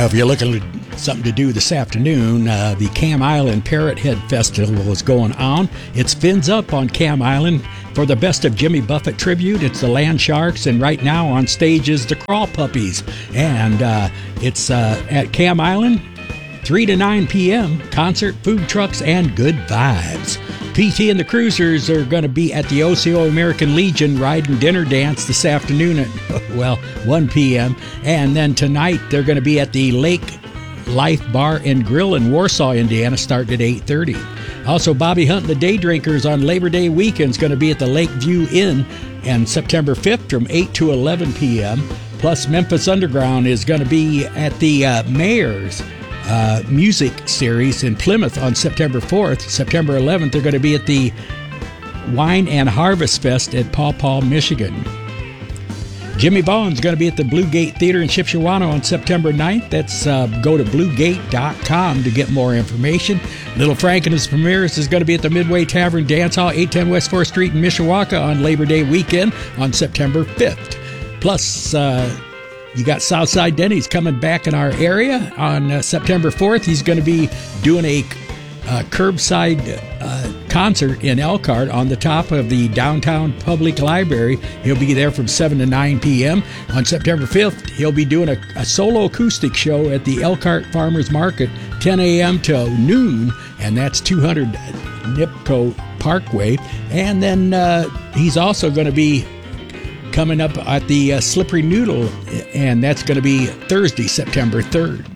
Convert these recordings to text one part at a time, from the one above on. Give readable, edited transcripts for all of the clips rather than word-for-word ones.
If you're looking for something to do this afternoon, the Cam Island Parrot Head Festival is going on. It spins up on Cam Island for the Best of Jimmy Buffett tribute. It's the Land Sharks, and right now on stage is the Crawl Puppies. And it's at Cam Island, 3 to 9 p.m., concert, food trucks, and good vibes. PT and the Cruisers are going to be at the OCO American Legion riding dinner dance this afternoon at, 1 p.m. And then tonight they're going to be at the Lake Life Bar and Grill in Warsaw, Indiana, starting at 8:30. Also, Bobby Hunt and the Day Drinkers on Labor Day weekend is going to be at the Lakeview Inn on September 5th from 8 to 11 p.m. Plus, Memphis Underground is going to be at the Mayor's music series in Plymouth on September 4th. September 11th, they're going to be at the Wine and Harvest Fest at Paw Paw, Michigan. Jimmy Bond's going to be at the Blue Gate Theater in Shipshewana on September 9th. That's go to bluegate.com to get more information. Little Frank and his Premieres is going to be at the Midway Tavern Dance Hall, 810 West 4th Street in Mishawaka on Labor Day weekend on September 5th. Plus, you got Southside Denny's coming back in our area on September 4th. He's going to be doing a curbside concert in Elkhart on the top of the downtown public library. He'll be there from 7 to 9 p.m. On September 5th, he'll be doing a solo acoustic show at the Elkhart Farmers Market, 10 a.m. till noon, and that's 200 Nipco Parkway. And then he's also going to be coming up at the Slippery Noodle, and that's going to be Thursday, September 3rd.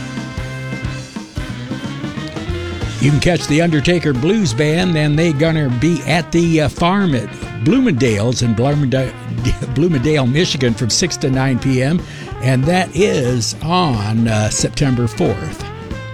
You can catch the Undertaker Blues Band, and they're going to be at the farm at Bloomingdale's in Bloomingdale, Michigan from 6 to 9 p.m., and that is on September 4th.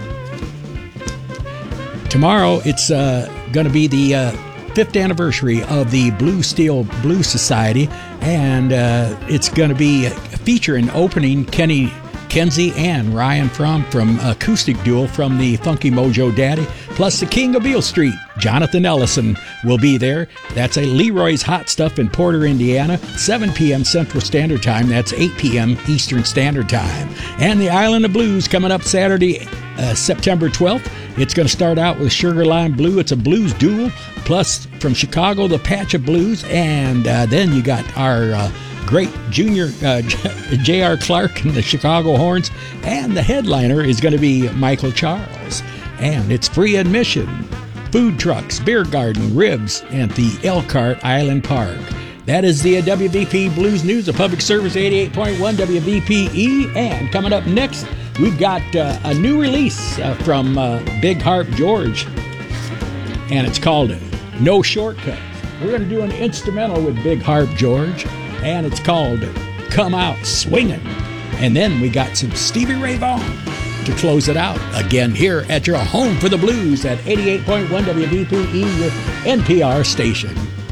Tomorrow, it's going to be the 5th anniversary of the Blue Steel Blues Society, and it's going to be featuring opening Kenzie and Ryan from Acoustic Duel from the Funky Mojo Daddy, plus the King of Beale Street, Jonathan Ellison, will be there. That's a Leroy's Hot Stuff in Porter, Indiana, 7 p.m. Central Standard Time. That's 8 p.m. Eastern Standard Time. And the Island of Blues coming up Saturday, September 12th. It's going to start out with Sugar Lime Blue. It's a blues duel. Plus, from Chicago, the Patch of Blues. And then you got our great junior J.R. Clark and the Chicago Horns. And the headliner is going to be Michael Charles. And it's free admission. Food trucks, beer garden, ribs, and the Elkhart Island Park. That is the WVP Blues News, a public service 88.1 WVPE. And coming up next, we've got a new release from Big Harp George, and it's called No Shortcuts. We're going to do an instrumental with Big Harp George, and it's called Come Out Swingin'. And then we got some Stevie Ray Vaughan to close it out. Again, here at your home for the blues at 88.1 WVPE, your NPR station.